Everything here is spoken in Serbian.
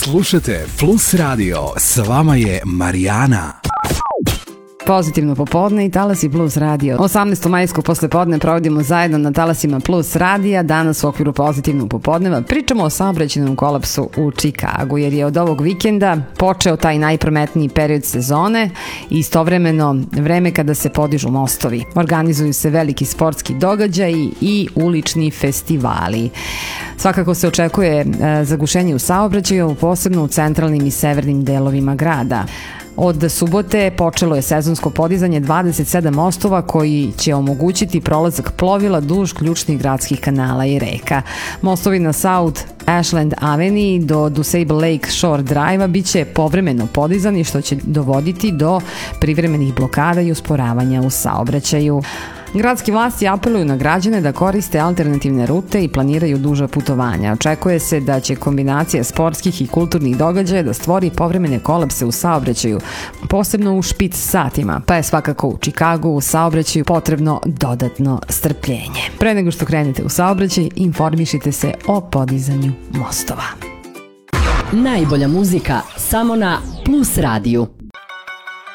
Slušate Plus Radio, s vama je Marijana. Pozitivno popodne i Talasi Plus Radio. 18. majsko poslepodne provodimo zajedno na Talasima Plus Radija. Danas u okviru Pozitivnog popodneva pričamo o saobraćajnom kolapsu u Čikagu, jer je od ovog vikenda počeo taj najprometniji period sezone i istovremeno vreme kada se podižu mostovi. Organizuju se veliki sportski događaji i ulični festivali. Svakako se očekuje zagušenje u saobraćaju, posebno u centralnim i severnim delovima grada. Od subote počelo je sezonsko podizanje 27 mostova koji će omogućiti prolazak plovila duž ključnih gradskih kanala i reka. Mostovi na South Ashland Avenue do Dusable Lake Shore Drive-a biće povremeno podizani, što će dovoditi do privremenih blokada i usporavanja u saobraćaju. Gradski vlasti apeluju na građane da koriste alternativne rute i planiraju duža putovanja. Očekuje se da će kombinacija sportskih i kulturnih događaja da stvori povremene kolapse u saobraćaju, posebno u špic satima, pa je svakako u Čikagu u saobraćaju potrebno dodatno strpljenje. Pre nego što krenete u saobraćaj, informišite se o podizanju mostova. Najbolja muzika samo na Plus Radiju.